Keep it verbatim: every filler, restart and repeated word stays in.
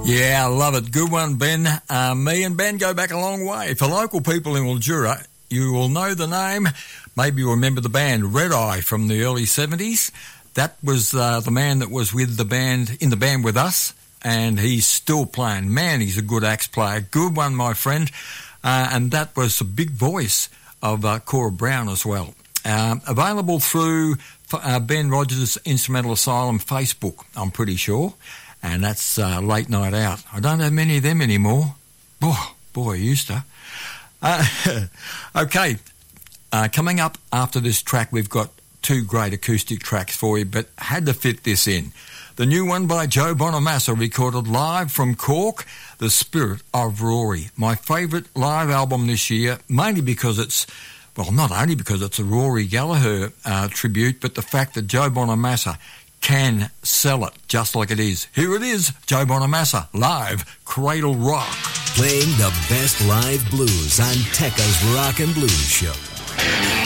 Yeah, I love it. Good one, Ben. Uh, me and Ben go back a long way. For local people in Mildura, you will know the name. Maybe you remember the band Red Eye from the early seventies. That was uh, the man that was with the band, in the band with us, and he's still playing. Man, he's a good axe player. Good one, my friend. Uh, and that was the big voice of uh, Cora Brown as well. Um, available through uh, Ben Rogers Instrumental Asylum Facebook, I'm pretty sure. And that's uh, Late Night Out. I don't have many of them anymore. Oh, boy, I used to. Uh, okay, uh, coming up after this track, we've got two great acoustic tracks for you, but had to fit this in. The new one by Joe Bonamassa, recorded live from Cork, The Spirit of Rory. My favourite live album this year, mainly because it's, well, not only because it's a Rory Gallagher uh, tribute, but the fact that Joe Bonamassa can sell it just like it is. Here it is, Joe Bonamassa, live, Cradle Rock. Playing the best live blues on Tekka's Rock and Blues Show.